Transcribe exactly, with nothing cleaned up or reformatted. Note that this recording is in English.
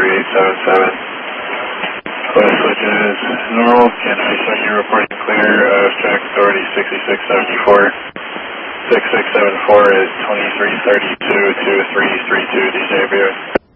three eight seven seven. West switches normal, can I show you reporting clear, uh, track authority sixty-six seventy-four. six six seven four is twenty-three thirty-two to three three two D J Beer.